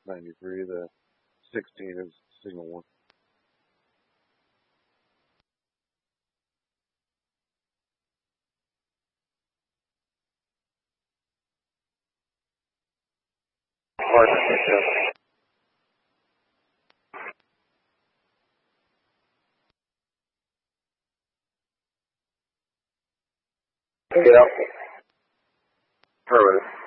93. The 16 is signal 1. Get out. Affirmative.